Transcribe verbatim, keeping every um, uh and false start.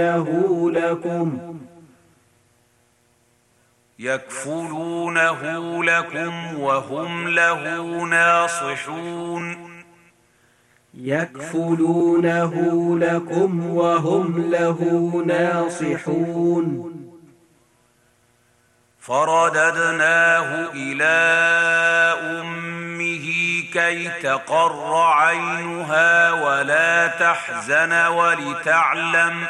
لكم يكفلونه لكم وهم له ناصحون يكفلونه لكم وهم له ناصحون فرددناه إلى أمه كي تقر عينها ولا تحزن ولتعلم